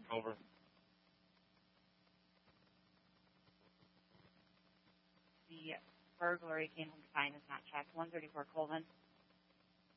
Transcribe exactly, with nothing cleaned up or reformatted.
Over. The burglary came home to find is not checked. one thirty-four Colvin.